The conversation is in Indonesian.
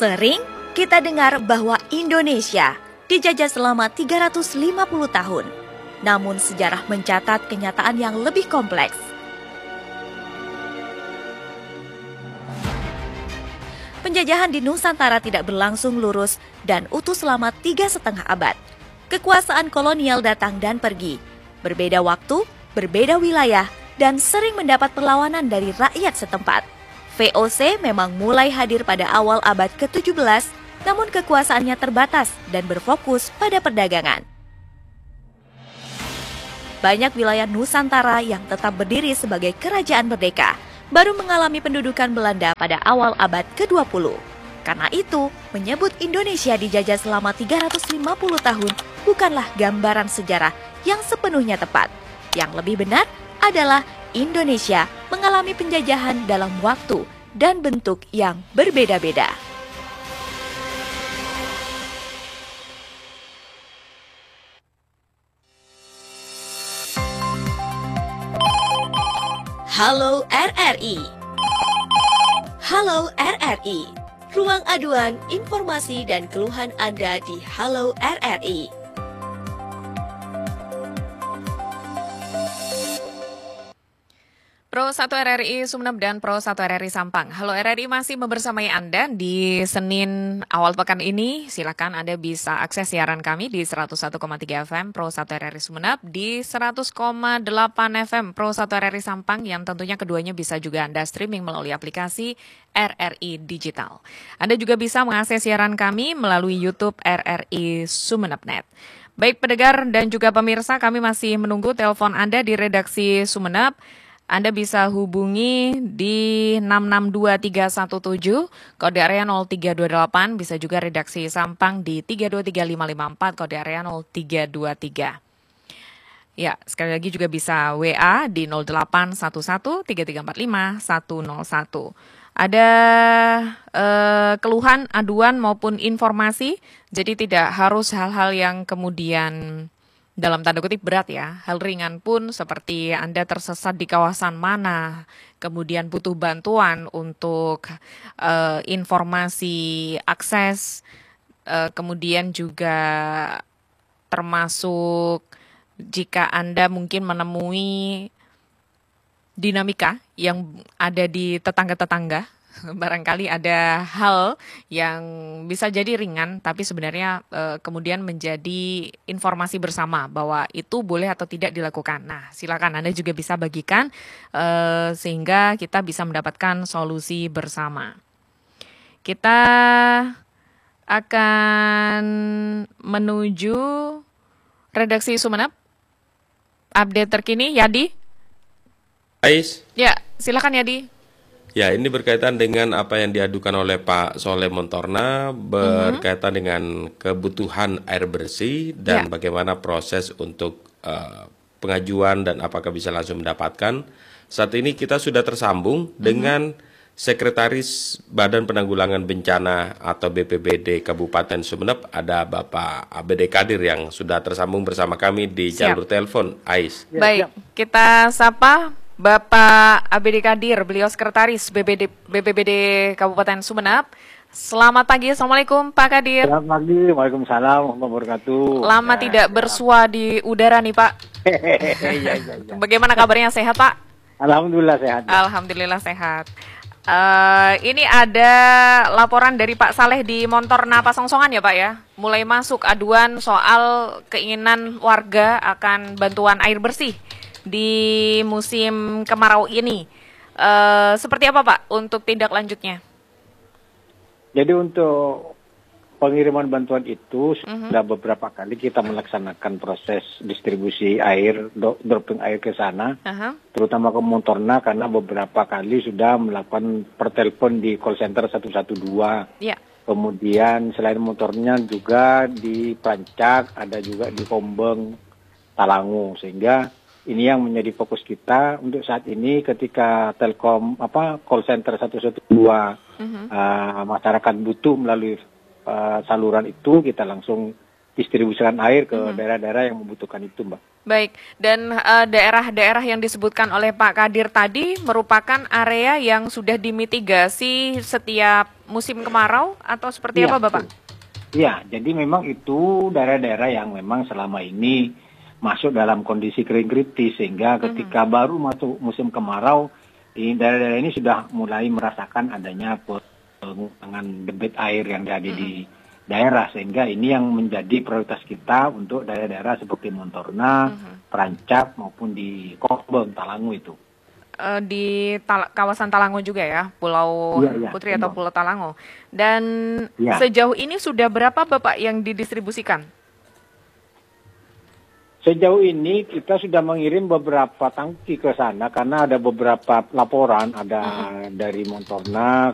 Sering kita dengar bahwa Indonesia dijajah selama 350 tahun. Namun sejarah mencatat kenyataan yang lebih kompleks. Penjajahan di Nusantara tidak berlangsung lurus dan utuh selama 3,5 abad. Kekuasaan kolonial datang dan pergi, berbeda waktu, berbeda wilayah, dan sering mendapat perlawanan dari rakyat setempat. VOC memang mulai hadir pada awal abad ke-17, namun kekuasaannya terbatas dan berfokus pada perdagangan. Banyak wilayah Nusantara yang tetap berdiri sebagai kerajaan merdeka baru mengalami pendudukan Belanda pada awal abad ke-20. Karena itu, menyebut Indonesia dijajah selama 350 tahun bukanlah gambaran sejarah yang sepenuhnya tepat. Yang lebih benar adalah Indonesia mengalami penjajahan dalam waktu dan bentuk yang berbeda-beda. Halo RRI. Halo RRI. Ruang aduan, informasi dan keluhan Anda di Halo RRI. Pro 1 RRI Sumeneb dan Pro 1 RRI Sampang. Halo RRI masih membersamai Anda di Senin awal pekan ini. Silakan Anda bisa akses siaran kami di 101,3 FM Pro 1 RRI Sumeneb, di 100,8 FM Pro 1 RRI Sampang, yang tentunya keduanya bisa juga Anda streaming melalui aplikasi RRI Digital. Anda juga bisa mengakses siaran kami melalui YouTube RRI Sumeneb.net. Baik pendengar dan juga pemirsa, kami masih menunggu telepon Anda di redaksi Sumeneb. Anda bisa hubungi di 662317, kode area 0328, bisa juga redaksi Sampang di 323554, kode area 0323. Ya, sekali lagi juga bisa WA di 08113345 101. Ada keluhan, aduan maupun informasi, jadi tidak harus hal-hal yang kemudian dalam tanda kutip berat ya, hal ringan pun seperti Anda tersesat di kawasan mana, kemudian butuh bantuan untuk informasi akses, kemudian juga termasuk jika Anda mungkin menemui dinamika yang ada di tetangga-tetangga, barangkali ada hal yang bisa jadi ringan, tapi sebenarnya kemudian menjadi informasi bersama bahwa itu boleh atau tidak dilakukan. Nah, silakan Anda juga bisa bagikan sehingga kita bisa mendapatkan solusi bersama. Kita akan menuju redaksi Sumeneb. Update terkini, Yadi. Ais. Ya, silakan Yadi. Ya, ini berkaitan dengan apa yang diadukan oleh Pak Soleh Montorna berkaitan dengan kebutuhan air bersih dan bagaimana proses untuk pengajuan dan apakah bisa langsung mendapatkan. Saat ini kita sudah tersambung dengan Sekretaris Badan Penanggulangan Bencana atau BPBD Kabupaten Sumeneb, ada Bapak ABD Kadir yang sudah tersambung bersama kami di jalur telepon. Ais. Baik, kita sapa Bapak ABD Kadir, beliau Sekretaris BPBD Kabupaten Sumeneb. Selamat pagi, Assalamualaikum Pak Kadir. Selamat pagi, Waalaikumsalam warahmatullahi wabarakatuh. Lama tidak bersua di udara nih Pak. Iya. Bagaimana kabarnya, sehat Pak? Alhamdulillah sehat. Alhamdulillah sehat. Ini ada laporan dari Pak Saleh di Montorna Pasongsongan ya Pak ya. Mulai masuk aduan soal keinginan warga akan bantuan air bersih di musim kemarau ini. Seperti apa Pak untuk tindak lanjutnya? Jadi untuk pengiriman bantuan itu sudah beberapa kali kita melaksanakan proses distribusi air, dropping air ke sana, terutama ke Montorna, karena beberapa kali sudah melakukan pertelepon di call center 112. Yeah. Kemudian selain Montornya juga di Prancak, ada juga di Kombeng, Talangu, sehingga ini yang menjadi fokus kita untuk saat ini ketika Telkom call center 112 masyarakat butuh melalui saluran itu, kita langsung mendistribusikan air ke daerah-daerah yang membutuhkan itu, Mbak. Baik, dan daerah-daerah yang disebutkan oleh Pak Kadir tadi merupakan area yang sudah dimitigasi setiap musim kemarau atau seperti apa, Bapak? Iya, jadi memang itu daerah-daerah yang memang selama ini masuk dalam kondisi kering kritis, sehingga ketika baru masuk musim kemarau, di daerah-daerah ini sudah mulai merasakan adanya pengurangan debit air yang ada di daerah, sehingga ini yang menjadi prioritas kita untuk daerah-daerah seperti Montorna, Perancap maupun di Kombem, Talango itu. Di kawasan Talango juga ya, Pulau Putri atau Pulau Talango. Dan sejauh ini sudah berapa Bapak yang didistribusikan? Sejauh ini kita sudah mengirim beberapa tangki ke sana karena ada beberapa laporan, ada dari Montorna,